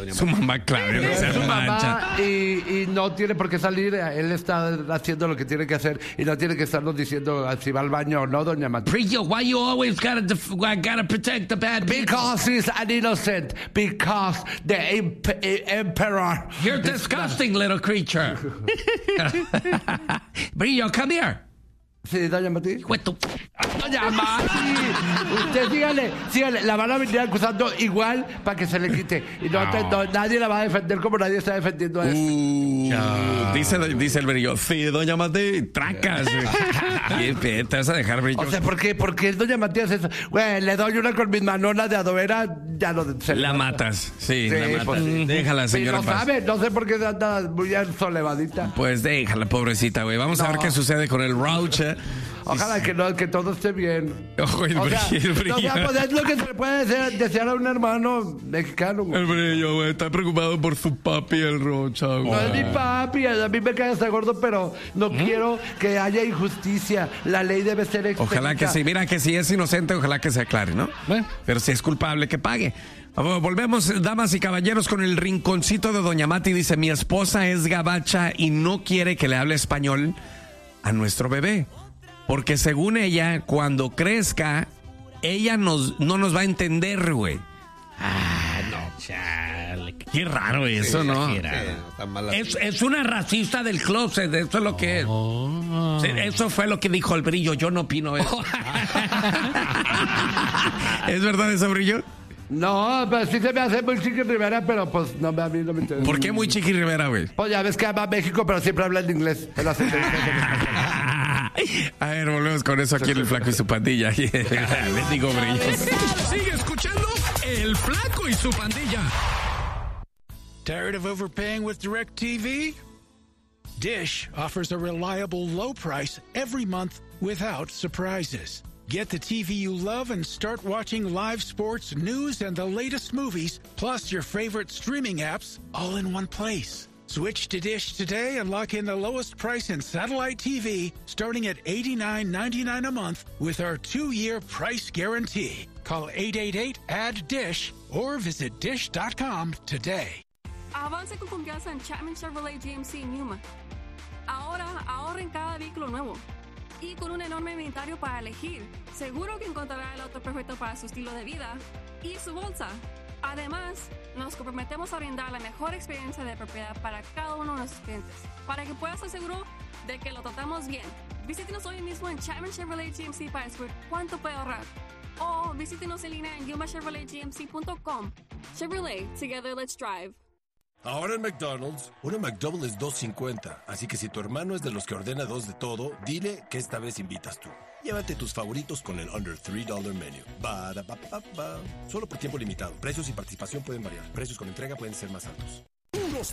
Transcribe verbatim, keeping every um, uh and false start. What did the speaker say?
doña Su mamá, claro, no Es se su mancha. mamá y, y no tiene por qué salir. Él está haciendo lo que tiene que hacer y no tiene que estarnos diciendo si va al baño o no, doña Mateo. Brillo, why you always gotta, def- gotta protect the bad people? Because he's an innocent. Because the imp- eh, emperor. You're disgusting, little creature. Brillo, come here. Sí, doña Mati. Cuento. Doña Mati. Usted sígale, sígale. La van a venir acusando igual para que se le quite. Y no, te- no, nadie la va a defender como nadie está defendiendo a esto. Uh, dice, dice el Brillo, sí, doña Mati, tracas. ¿Qué pe- te vas a dejar, Brillo? O sea, ¿por qué? ¿Por qué doña Matías eso? Güey, le doy una con mis manonas de adobera, ya no se la le- matas, sí, Sí, la matas. pues sí. Déjala, Sí, señora. no en paz. sabe, no sé por qué anda muy ensolevadita. Pues déjala, pobrecita, güey. Vamos a No. ver qué sucede con el Raucha. Ojalá que no, que todo esté bien. Ojo, el O sea, Brillo, el Brillo. o sea, pues es lo que se le puede desear, desear a un hermano mexicano. güey. El Brillo, güey, está preocupado por su papi, el Rocha, güey. No es mi papi, a mí me cae hasta gordo, pero no quiero que haya injusticia. La ley debe ser expedita. Ojalá que sí. Mira que si es inocente, ojalá que se aclare, ¿no? Bueno. Pero si es culpable, que pague. Volvemos, damas y caballeros, con el rinconcito de Doña Mati. Dice, mi esposa es gabacha y no quiere que le hable español a nuestro bebé. Porque según ella, cuando crezca, ella nos, no nos va a entender, güey. Ah, no, chale. Qué raro eso, ¿no? Sí, Está mal así. Es, es una racista del closet, eso es lo que es. Oh. Sí, eso fue lo que dijo el Brillo, yo no opino eso. ¿Es verdad eso, Brillo? No, pues sí se me hace muy Chiqui Rivera, pero pues no, a mí no me interesa. ¿Por qué muy Chiqui Rivera, güey? Pues ya ves que ama a México, pero siempre habla en inglés. En las entrevistas en español. A ver, volvemos con eso aquí en El Flaco y su pandilla. Les digo, Brillo. Sigue escuchando El Flaco y su pandilla. Tired of overpaying with DirecTV? Dish offers a reliable low price every month without surprises. Get the T V you love and start watching live sports, news, and the latest movies, plus your favorite streaming apps, all in one place. Switch to Dish today and lock in the lowest price in satellite T V, starting at eighty-nine ninety-nine a month with our two-year price guarantee. Call eight eight eight, A D D I S H or visit dish dot com today. Avance con confianza en Chapman Chevrolet G M C en Yuma. Ahora ahorra en cada vehículo nuevo. Y con un enorme inventario para elegir, seguro que encontrará el auto perfecto para su estilo de vida y su bolsa. Además, nos comprometemos a brindar la mejor experiencia de propiedad para cada uno de nuestros clientes, para que puedas estar seguro de que lo tratamos bien. Visítenos hoy mismo en Chapman Chevrolet G M C para descubrir cuánto puede ahorrar. O visítenos en línea en yuma chevrolet g m c punto com. Chevrolet, together let's drive. Ahora en McDonald's, una McDouble es dos cincuenta, así que si tu hermano es de los que ordena dos de todo, dile que esta vez invitas tú. Llévate tus favoritos con el Under tres dólares Menu. Ba, da, ba, ba, ba. Solo por tiempo limitado. Precios y participación pueden variar. Precios con entrega pueden ser más altos.